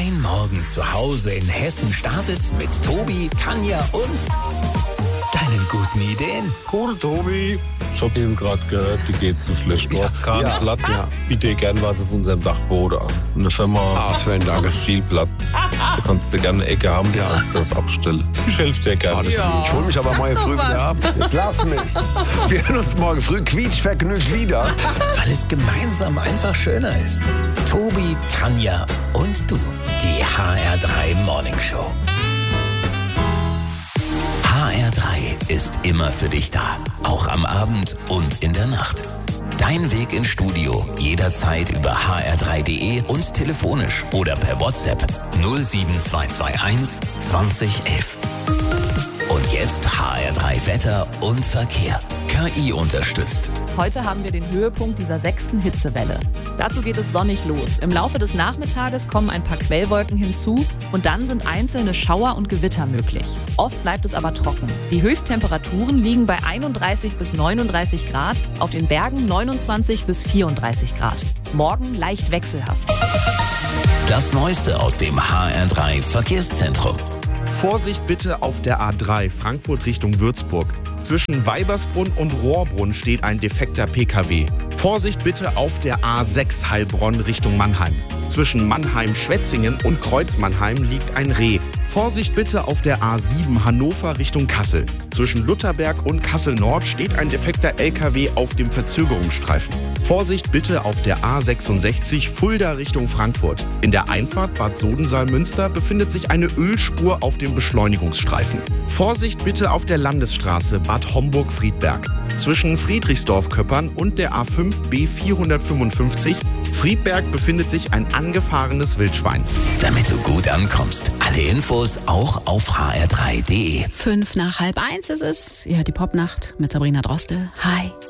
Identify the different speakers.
Speaker 1: Dein Morgen zu Hause in Hessen startet mit Tobi, Tanja und deinen guten Ideen.
Speaker 2: Cool, Tobi. Ich habe eben gerade gehört, dir geht's so schlecht. Du hast keinen Platz. Ja. Biete dir gern was auf unserem Dachboden an. Eine Firma
Speaker 3: Sven, danke.
Speaker 2: viel Platz. Da kannst du gerne eine Ecke haben, kannst du das abstellen. Ich helfe dir gerne.
Speaker 3: Ich hol mich aber morgen früh wieder ab. Jetzt lass mich. Wir hören uns morgen früh quietschvergnügt wieder.
Speaker 1: Weil es gemeinsam einfach schöner ist. Tobi, Tanja und du. Die HR3 Morning Show. HR3 ist immer für dich da. Auch am Abend und in der Nacht. Dein Weg ins Studio jederzeit über hr3.de und telefonisch oder per WhatsApp 07221 2011. Und jetzt HR3 Wetter und Verkehr. KI unterstützt.
Speaker 4: Heute haben wir den Höhepunkt dieser 6. Hitzewelle. Dazu geht es sonnig los. Im Laufe des Nachmittages kommen ein paar Quellwolken hinzu und dann sind einzelne Schauer und Gewitter möglich. Oft bleibt es aber trocken. Die Höchsttemperaturen liegen bei 31 bis 39 Grad, auf den Bergen 29 bis 34 Grad. Morgen leicht wechselhaft.
Speaker 1: Das Neueste aus dem HR3 Verkehrszentrum.
Speaker 5: Vorsicht bitte auf der A3 Frankfurt Richtung Würzburg. Zwischen Weibersbrunn und Rohrbrunn steht ein defekter PKW. Vorsicht bitte auf der A6 Heilbronn Richtung Mannheim. Zwischen Mannheim-Schwetzingen und Kreuz-Mannheim liegt ein Reh. Vorsicht bitte auf der A7 Hannover Richtung Kassel. Zwischen Lutherberg und Kassel-Nord steht ein defekter LKW auf dem Verzögerungsstreifen. Vorsicht bitte auf der A66 Fulda Richtung Frankfurt. In der Einfahrt Bad Sodensaal-Münster befindet sich eine Ölspur auf dem Beschleunigungsstreifen. Vorsicht bitte auf der Landesstraße Bad Homburg-Friedberg. Zwischen Friedrichsdorf-Köppern und der A5 B455 Friedberg befindet sich ein angefahrenes Wildschwein.
Speaker 1: Damit du gut ankommst. Alle Infos auch auf hr3.de.
Speaker 6: 1:05 ist es. Ihr hört die Popnacht mit Sabrina Droste. Hi.